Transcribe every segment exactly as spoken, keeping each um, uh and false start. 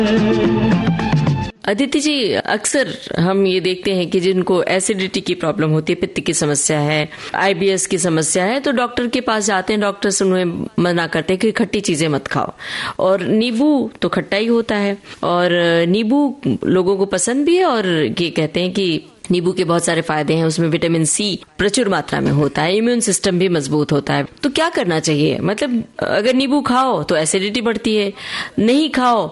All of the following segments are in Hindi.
अदिति जी, अक्सर हम ये देखते हैं कि जिनको एसिडिटी की प्रॉब्लम होती है, पित्त की समस्या है, आईबीएस की समस्या है, तो डॉक्टर के पास जाते हैं, डॉक्टर उन्हें मना करते हैं कि खट्टी चीजें मत खाओ। और नींबू तो खट्टा ही होता है, और नींबू लोगों को पसंद भी है, और ये कहते हैं कि नींबू के बहुत सारे फायदे हैं, उसमें विटामिन सी प्रचुर मात्रा में होता है, इम्यून सिस्टम भी मजबूत होता है। तो क्या करना चाहिए? मतलब अगर नींबू खाओ तो एसिडिटी बढ़ती है, नहीं खाओ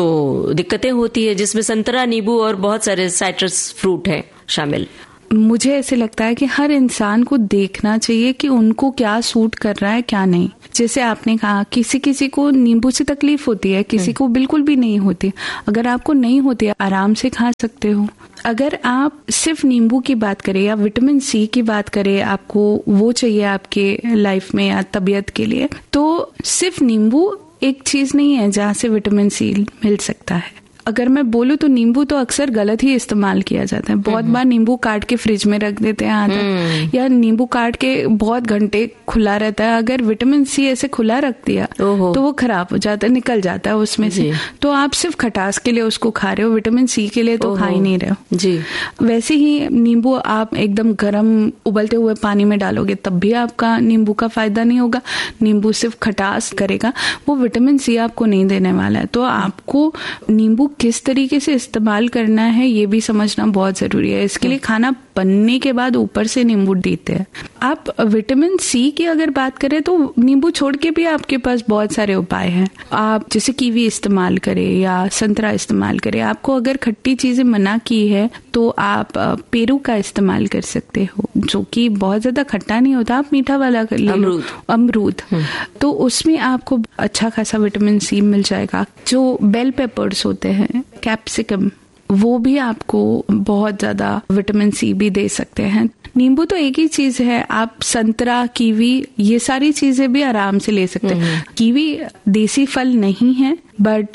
तो दिक्कतें होती है, जिसमें संतरा, नींबू और बहुत सारे साइट्रस फ्रूट हैं शामिल। मुझे ऐसे लगता है कि हर इंसान को देखना चाहिए कि उनको क्या सूट कर रहा है, क्या नहीं। जैसे आपने कहा, किसी किसी को नींबू से तकलीफ होती है, किसी को बिल्कुल भी नहीं होती। अगर आपको नहीं होती है, आराम से खा सकते हो। अगर आप सिर्फ नींबू की बात करें या विटामिन सी की बात करें, आपको वो चाहिए आपके लाइफ में या तबीयत के लिए, तो सिर्फ नींबू एक चीज नहीं है जहाँ से विटामिन सी मिल सकता है। अगर मैं बोलूँ तो नींबू तो अक्सर गलत ही इस्तेमाल किया जाता है। बहुत बार नींबू काट के फ्रिज में रख देते हैं आदत, या नींबू काट के बहुत घंटे खुला रहता है। अगर विटामिन सी ऐसे खुला रख दिया तो वो खराब हो जाता है, निकल जाता है उसमें से। तो आप सिर्फ खटास के लिए उसको खा रहे हो, विटामिन सी के लिए तो खा ही नहीं रहे हो जी। वैसे ही नींबू आप एकदम गर्म उबलते हुए पानी में डालोगे तब भी आपका नींबू का फायदा नहीं होगा। नींबू सिर्फ खटास करेगा, वो विटामिन सी आपको नहीं देने वाला है। तो आपको नींबू किस तरीके से इस्तेमाल करना है ये भी समझना बहुत जरूरी है। इसके लिए खाना बनने के बाद ऊपर से नींबू देते हैं। आप विटामिन सी की अगर बात करें तो नींबू छोड़ के भी आपके पास बहुत सारे उपाय हैं। आप जैसे कीवी इस्तेमाल करें या संतरा इस्तेमाल करें। आपको अगर खट्टी चीजें मना की है तो आप पेरू का इस्तेमाल कर सकते हो, जो कि बहुत ज्यादा खट्टा नहीं होता। आप मीठा वाला कर लीजिए, अमरूद अमरूद तो उसमें आपको अच्छा खासा विटामिन सी मिल जाएगा। जो बेल पेपर्स होते हैं, कैप्सिकम, वो भी आपको बहुत ज्यादा विटामिन सी भी दे सकते हैं। नींबू तो एक ही चीज है, आप संतरा, कीवी, ये सारी चीजें भी आराम से ले सकते हैं। कीवी देसी फल नहीं है, बट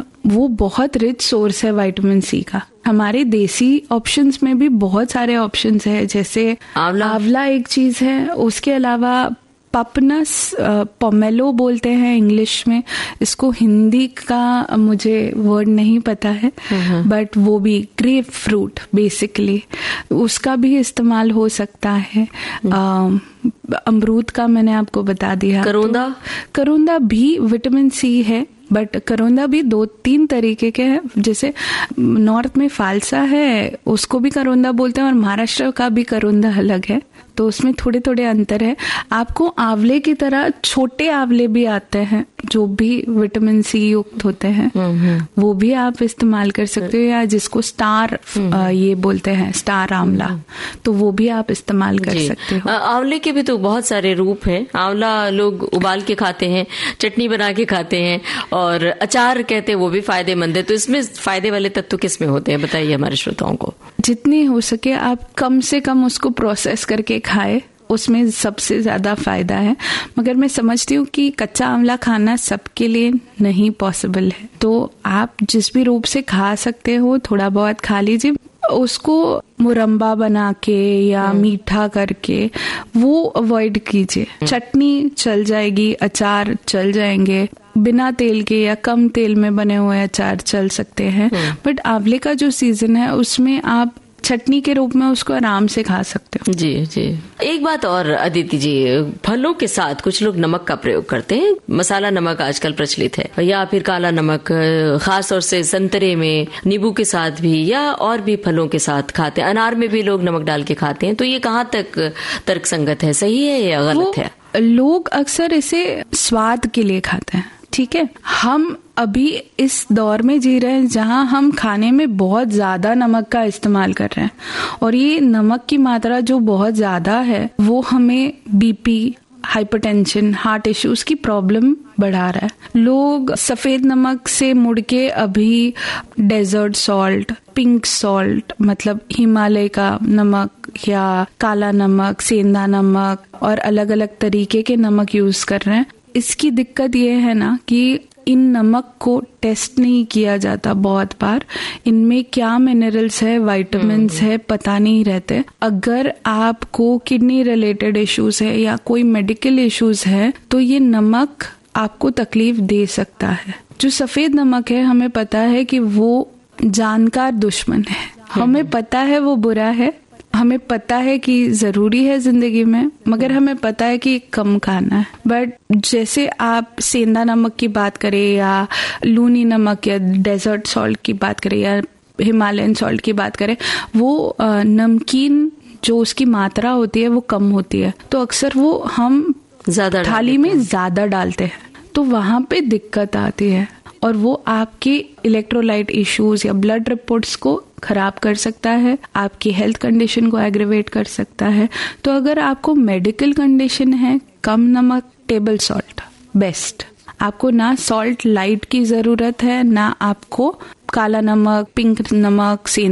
वो बहुत रिच सोर्स है विटामिन सी का। हमारे देसी ऑप्शंस में भी बहुत सारे ऑप्शंस है, जैसे आंवला आंवला एक चीज है। उसके अलावा पपनस, पोमेलो बोलते हैं इंग्लिश में, इसको हिंदी का मुझे वर्ड नहीं पता है, बट वो भी ग्रेप फ्रूट बेसिकली, उसका भी इस्तेमाल हो सकता है। अमरूद का मैंने आपको बता दिया। करोंदा, तो करोंदा भी विटामिन सी है, बट करोंदा भी दो तीन तरीके के हैं। जैसे नॉर्थ में फालसा है, उसको भी करोंदा बोलते हैं, और महाराष्ट्र का भी करोंदा अलग है, तो उसमें थोड़े थोड़े अंतर है। आपको आंवले की तरह छोटे आंवले भी आते हैं जो भी विटामिन सी युक्त होते हैं, वो भी आप इस्तेमाल कर सकते हो, या जिसको स्टार ये बोलते हैं, स्टार आंवला, तो वो भी आप इस्तेमाल कर सकते हो। आंवले के भी तो बहुत सारे रूप हैं। आंवला लोग उबाल के खाते हैं, चटनी बना के खाते हैं, और अचार कहते हैं, वो भी फायदेमंद है। तो इसमें फायदे वाले तत्व किस में होते हैं, बताइए हमारे श्रोताओं को। जितनी हो सके आप कम से कम उसको प्रोसेस करके खाए, उसमें सबसे ज्यादा फायदा है। मगर मैं समझती हूँ कि कच्चा आंवला खाना सबके लिए नहीं पॉसिबल है, तो आप जिस भी रूप से खा सकते हो थोड़ा बहुत खा लीजिए। उसको मुरब्बा बना के या मीठा करके वो अवॉइड कीजिए। चटनी चल जाएगी, अचार चल जाएंगे, बिना तेल के या कम तेल में बने हुए अचार चल सकते हैं, बट आंवले का जो सीजन है उसमें आप चटनी के रूप में उसको आराम से खा सकते हो। जी जी। एक बात और अदिति जी, फलों के साथ कुछ लोग नमक का प्रयोग करते हैं। मसाला नमक आजकल प्रचलित है, या फिर काला नमक, खास तौर से संतरे में, नींबू के साथ भी, या और भी फलों के साथ खाते हैं। अनार में भी लोग नमक डाल के खाते हैं। तो ये कहाँ तक तर्कसंगत है, सही है या गलत है? लोग अक्सर इसे स्वाद के लिए खाते हैं, ठीक है। हम अभी इस दौर में जी रहे हैं जहां हम खाने में बहुत ज्यादा नमक का इस्तेमाल कर रहे हैं, और ये नमक की मात्रा जो बहुत ज्यादा है वो हमें बीपी, हाइपरटेंशन, हार्ट इश्यूज की प्रॉब्लम बढ़ा रहा है। लोग सफेद नमक से मुड़ के अभी डेजर्ट सॉल्ट, पिंक सॉल्ट, मतलब हिमालय का नमक या काला नमक, सेंधा नमक और अलग अलग तरीके के नमक यूज कर रहे हैं। इसकी दिक्कत ये है ना कि इन नमक को टेस्ट नहीं किया जाता बहुत बार, इनमें क्या मिनरल्स है, विटामिन्स है, पता नहीं रहते। अगर आपको किडनी रिलेटेड इश्यूज है या कोई मेडिकल इश्यूज है तो ये नमक आपको तकलीफ दे सकता है। जो सफेद नमक है, हमें पता है कि वो जानकार दुश्मन है। हमें पता है वो बुरा है, हमें पता है कि जरूरी है जिंदगी में, मगर हमें पता है कि कम खाना है। बट जैसे आप सेंधा नमक की बात करें या लूनी नमक या डेजर्ट सॉल्ट की बात करें या हिमालयन सॉल्ट की बात करें, वो नमकीन जो उसकी मात्रा होती है वो कम होती है, तो अक्सर वो हम ज्यादा थाली में ज्यादा डालते हैं, तो वहां पे दिक्कत आती है और वो आपके इलेक्ट्रोलाइट इश्यूज या ब्लड रिपोर्ट्स को खराब कर सकता है, आपकी हेल्थ कंडीशन को एग्रेवेट कर सकता है। तो अगर आपको मेडिकल कंडीशन है, कम नमक, टेबल सॉल्ट बेस्ट। आपको ना सॉल्ट लाइट की जरूरत है, ना आपको काला नमक, पिंक नमक,